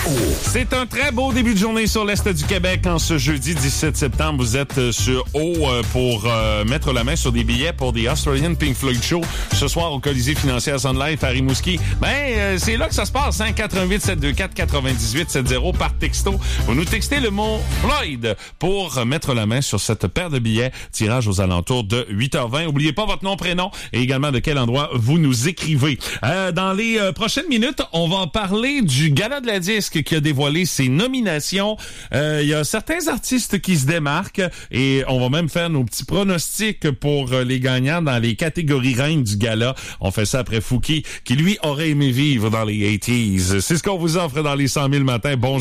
C'est un très beau début de journée sur l'Est du Québec. En ce jeudi 17 septembre, vous êtes sur pour mettre la main sur des billets pour des Australian Pink Floyd Show ce soir au Colisée financière Sun Life à Rimouski. C'est là que ça se passe, hein? 88 724 98 70 par texto. Vous nous textez le mot Floyd pour mettre la main sur cette paire de billets. Tirage aux alentours de 8h20. N'oubliez pas votre nom, prénom et également de quel endroit vous nous écrivez. Dans les prochaines minutes, on va parler du Gala de la disque qui a dévoilé ses nominations. Il y a certains artistes qui se démarquent et on va même faire nos petits pronostics pour les gagnants dans les catégories reines du gala. On fait ça après Fouki qui, lui, aurait aimé vivre dans les 80s. C'est ce qu'on vous offre dans les 100 000 matins. Bon